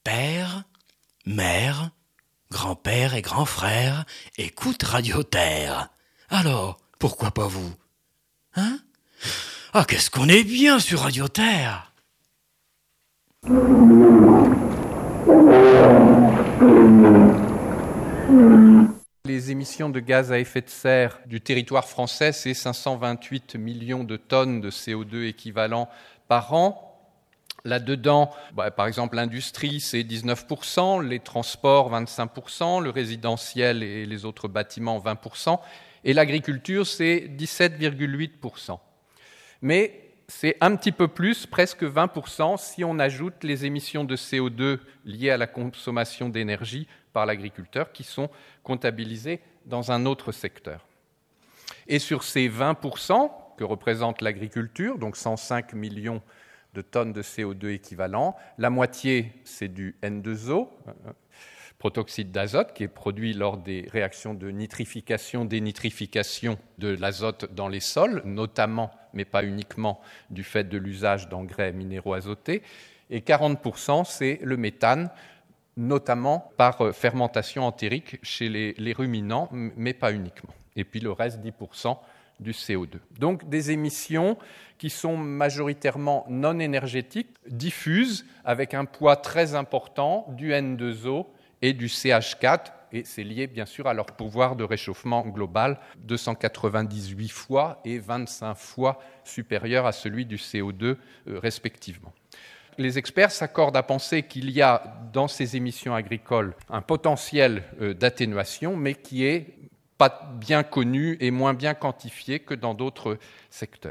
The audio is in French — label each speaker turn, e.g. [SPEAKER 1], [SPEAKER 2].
[SPEAKER 1] Père, mère, grand-père et grand-frère écoutent Radio Terre. Alors, pourquoi pas vous? Hein? Ah, qu'est-ce qu'on est bien sur Radio Terre!
[SPEAKER 2] Les émissions de gaz à effet de serre du territoire français, c'est 528 millions de tonnes de CO2 équivalent par an. Là-dedans, par exemple, l'industrie, c'est 19%, les transports, 25%, le résidentiel et les autres bâtiments, 20%, et l'agriculture, c'est 17,8%. Mais c'est un petit peu plus, presque 20%, si on ajoute les émissions de CO2 liées à la consommation d'énergie par l'agriculteur, qui sont comptabilisées dans un autre secteur. Et sur ces 20% que représente l'agriculture, donc 105 millions de tonnes de CO2 équivalent, la moitié, c'est du N2O, protoxyde d'azote, qui est produit lors des réactions de nitrification, dénitrification de l'azote dans les sols, notamment, mais pas uniquement, du fait de l'usage d'engrais minéraux azotés. Et 40%, c'est le méthane, notamment par fermentation entérique chez les ruminants, mais pas uniquement. Et puis le reste, 10%, du CO2. Donc des émissions qui sont majoritairement non énergétiques, diffuses, avec un poids très important du N2O et du CH4, et c'est lié bien sûr à leur pouvoir de réchauffement global, 298 fois et 25 fois supérieur à celui du CO2 respectivement. Les experts s'accordent à penser qu'il y a dans ces émissions agricoles un potentiel d'atténuation, mais qui est pas bien connu et moins bien quantifié que dans d'autres secteurs.